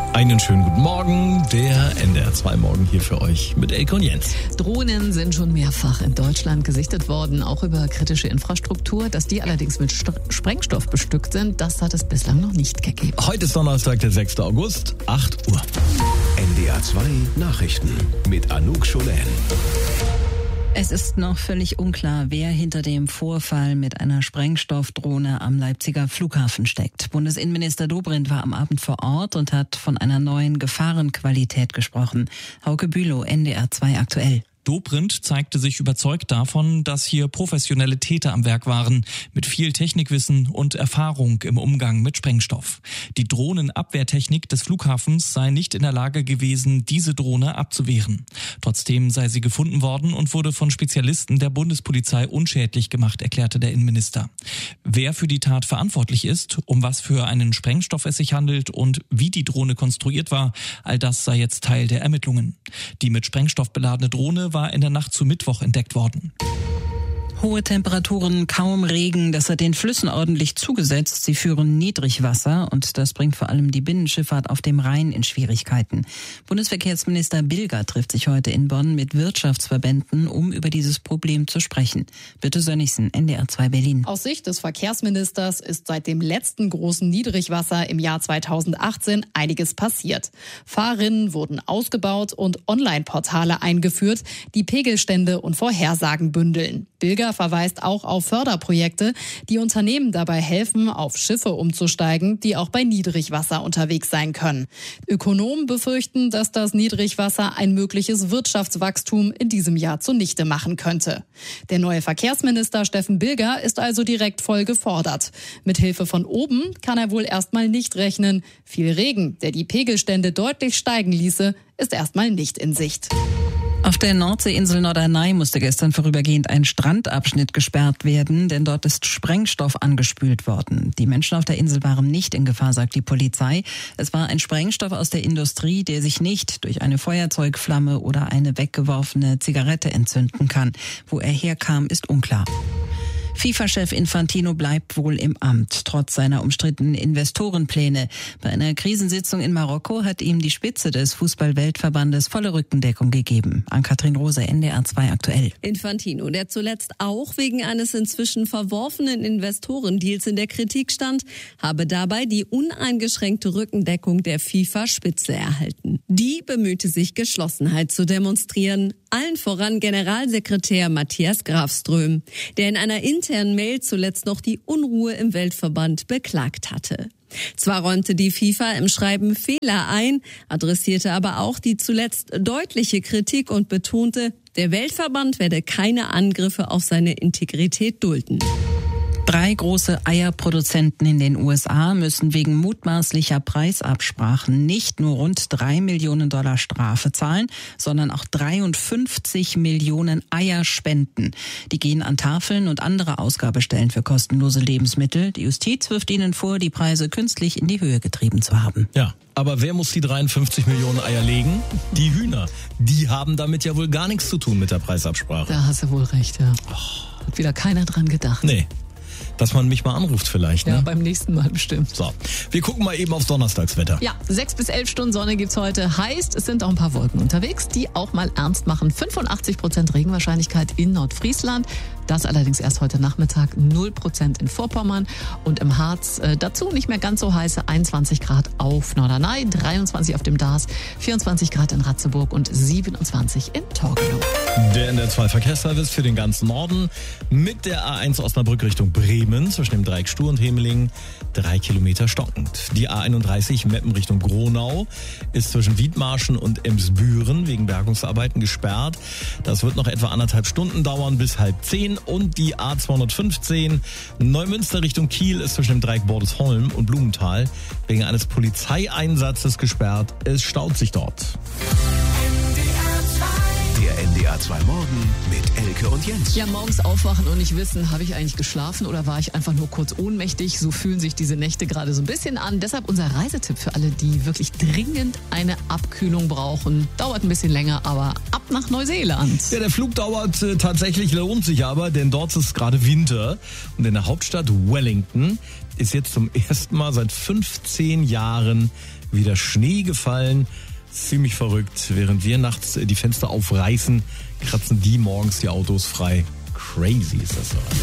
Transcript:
Einen schönen guten Morgen, der NDR 2 Morgen hier für euch mit Elke und Jens. Drohnen sind schon mehrfach in Deutschland gesichtet worden, auch über kritische Infrastruktur. Dass die allerdings mit Sprengstoff bestückt sind, das hat es bislang noch nicht gegeben. Heute ist Donnerstag, der 6. August, 8 Uhr. NDR 2 Nachrichten mit Anouk Scholen. Es ist noch völlig unklar, wer hinter dem Vorfall mit einer Sprengstoffdrohne am Leipziger Flughafen steckt. Bundesinnenminister Dobrindt war am Abend vor Ort und hat von einer neuen Gefahrenqualität gesprochen. Hauke Bülow, NDR 2 aktuell. Dobrindt zeigte sich überzeugt davon, dass hier professionelle Täter am Werk waren, mit viel Technikwissen und Erfahrung im Umgang mit Sprengstoff. Die Drohnenabwehrtechnik des Flughafens sei nicht in der Lage gewesen, diese Drohne abzuwehren. Trotzdem sei sie gefunden worden und wurde von Spezialisten der Bundespolizei unschädlich gemacht, erklärte der Innenminister. Wer für die Tat verantwortlich ist, um was für einen Sprengstoff es sich handelt und wie die Drohne konstruiert war, all das sei jetzt Teil der Ermittlungen. Die mit Sprengstoff beladene Drohne war in der Nacht zu Mittwoch entdeckt worden. Hohe Temperaturen, kaum Regen, das hat den Flüssen ordentlich zugesetzt. Sie führen Niedrigwasser und das bringt vor allem die Binnenschifffahrt auf dem Rhein in Schwierigkeiten. Bundesverkehrsminister Bilger trifft sich heute in Bonn mit Wirtschaftsverbänden, um über dieses Problem zu sprechen. Birte Sönnigsen, NDR 2 Berlin. Aus Sicht des Verkehrsministers ist seit dem letzten großen Niedrigwasser im Jahr 2018 einiges passiert. Fahrrinnen wurden ausgebaut und Online-Portale eingeführt, die Pegelstände und Vorhersagen bündeln. Bilger verweist auch auf Förderprojekte, die Unternehmen dabei helfen, auf Schiffe umzusteigen, die auch bei Niedrigwasser unterwegs sein können. Ökonomen befürchten, dass das Niedrigwasser ein mögliches Wirtschaftswachstum in diesem Jahr zunichte machen könnte. Der neue Verkehrsminister Steffen Bilger ist also direkt voll gefordert. Mit Hilfe von oben kann er wohl erstmal nicht rechnen. Viel Regen, der die Pegelstände deutlich steigen ließe, ist erstmal nicht in Sicht. Auf der Nordseeinsel Norderney musste gestern vorübergehend ein Strandabschnitt gesperrt werden, denn dort ist Sprengstoff angespült worden. Die Menschen auf der Insel waren nicht in Gefahr, sagt die Polizei. Es war ein Sprengstoff aus der Industrie, der sich nicht durch eine Feuerzeugflamme oder eine weggeworfene Zigarette entzünden kann. Wo er herkam, ist unklar. FIFA-Chef Infantino bleibt wohl im Amt, trotz seiner umstrittenen Investorenpläne. Bei einer Krisensitzung in Marokko hat ihm die Spitze des Fußball-Weltverbandes volle Rückendeckung gegeben. Ann-Kathrin Rose, NDR 2 aktuell. Infantino, der zuletzt auch wegen eines inzwischen verworfenen Investorendeals in der Kritik stand, habe dabei die uneingeschränkte Rückendeckung der FIFA-Spitze erhalten. Die bemühte sich, Geschlossenheit zu demonstrieren. Allen voran Generalsekretär Matthias Grafström, der in einer internen Mail zuletzt noch die Unruhe im Weltverband beklagt hatte. Zwar räumte die FIFA im Schreiben Fehler ein, adressierte aber auch die zuletzt deutliche Kritik und betonte, der Weltverband werde keine Angriffe auf seine Integrität dulden. 3 große Eierproduzenten in den USA müssen wegen mutmaßlicher Preisabsprachen nicht nur rund $3 Millionen Strafe zahlen, sondern auch 53 Millionen Eier spenden. Die gehen an Tafeln und andere Ausgabestellen für kostenlose Lebensmittel. Die Justiz wirft ihnen vor, die Preise künstlich in die Höhe getrieben zu haben. Ja, aber wer muss die 53 Millionen Eier legen? Die Hühner. Die haben damit ja wohl gar nichts zu tun mit der Preisabsprache. Da hast du wohl recht, ja. Hat wieder keiner dran gedacht. Nee. Dass man mich mal anruft vielleicht, ne? Ja, beim nächsten Mal bestimmt. So, wir gucken mal eben aufs Donnerstagswetter. Ja, 6 bis 11 Stunden Sonne gibt's heute. Heißt, es sind auch ein paar Wolken unterwegs, die auch mal ernst machen. 85% Regenwahrscheinlichkeit in Nordfriesland. Das allerdings erst heute Nachmittag. 0% in Vorpommern und im Harz. Dazu nicht mehr ganz so heiße 21 Grad auf Norderney, 23 auf dem Dars, 24 Grad in Ratzeburg und 27 in Torgelow. Der NDR 2 Verkehrsservice für den ganzen Norden mit der A1 Osnabrück Richtung Bremen zwischen dem Dreieck Stur und Hemeling 3 Kilometer stockend. Die A31 Meppen Richtung Gronau ist zwischen Wiedmarschen und Emsbüren wegen Bergungsarbeiten gesperrt. Das wird noch etwa 1,5 Stunden dauern bis 9:30. Und die A215 Neumünster Richtung Kiel ist zwischen dem Dreieck Bordesholm und Blumenthal wegen eines Polizeieinsatzes gesperrt. Es staut sich dort. Der NDR NDR 2 Morgen mit Elke und Jens. Ja, morgens aufwachen und nicht wissen, habe ich eigentlich geschlafen oder war ich einfach nur kurz ohnmächtig? So fühlen sich diese Nächte gerade so ein bisschen an. Deshalb unser Reisetipp für alle, die wirklich dringend eine Abkühlung brauchen. Dauert ein bisschen länger, aber ab nach Neuseeland. Ja, der Flug dauert tatsächlich, lohnt sich aber, denn dort ist gerade Winter. Und in der Hauptstadt Wellington ist jetzt zum ersten Mal seit 15 Jahren wieder Schnee gefallen. Ziemlich verrückt. Während wir nachts die Fenster aufreißen, kratzen die morgens die Autos frei. Crazy ist das so.